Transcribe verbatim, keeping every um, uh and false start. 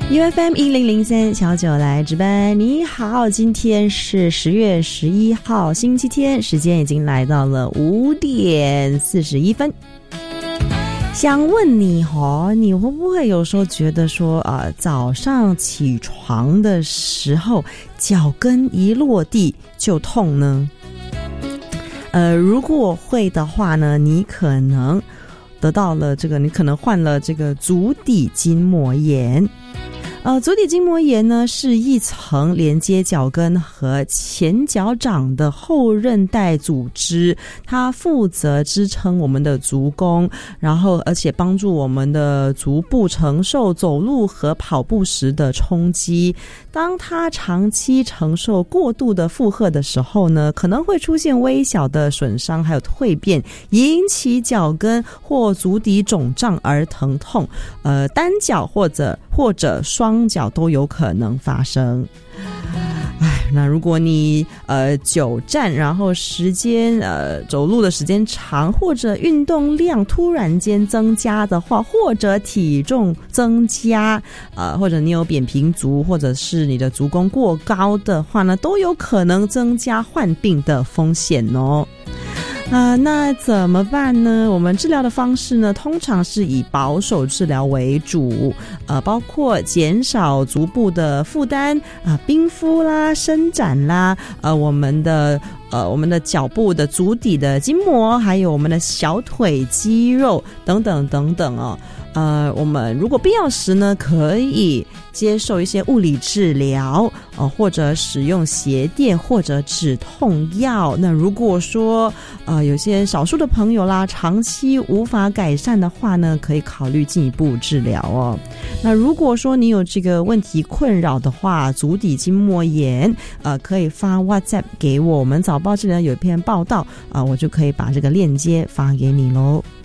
U F M 一零零三小九来值班，你好，今天是十月十一号星期天，时间已经来到了五点四十一分。想问你哦，你会不会有时候觉得说呃，早上起床的时候脚跟一落地就痛呢？呃，如果会的话呢，你可能得到了这个，你可能患了这个足底筋膜炎。呃，足底筋膜炎呢是一层连接脚跟和前脚掌的后韧带组织，它负责支撑我们的足弓，然后而且帮助我们的足部承受走路和跑步时的冲击。当它长期承受过度的负荷的时候呢，可能会出现微小的损伤还有蜕变，引起脚跟或足底肿胀而疼痛，呃，单脚或者或者双脚都有可能发生。哎，那如果你呃久站，然后时间呃走路的时间长，或者运动量突然间增加的话，或者体重增加，呃或者你有扁平足，或者是你的足弓过高的话呢，都有可能增加患病的风险哦。呃，那怎么办呢？我们治疗的方式呢，通常是以保守治疗为主，呃，包括减少足部的负担啊、呃，冰敷啦、伸展啦，呃，我们的呃我们的脚部的足底的筋膜，还有我们的小腿肌肉等等等等哦。呃，我们如果必要时呢，可以接受一些物理治疗，呃，或者使用鞋垫或者止痛药。那如果说呃有些少数的朋友啦，长期无法改善的话呢，可以考虑进一步治疗哦。那如果说你有这个问题困扰的话，足底筋膜炎，呃，可以发 WhatsApp 给我，我们早报治疗有一篇报道啊、呃，我就可以把这个链接发给你咯。